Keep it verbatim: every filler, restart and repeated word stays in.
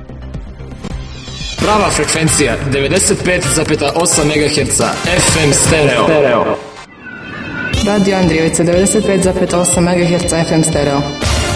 Prava frekvencija devedeset pet zarez osam megaherca F M stereo. Radio Andrijevica devedeset pet zarez osam megaherca F M stereo.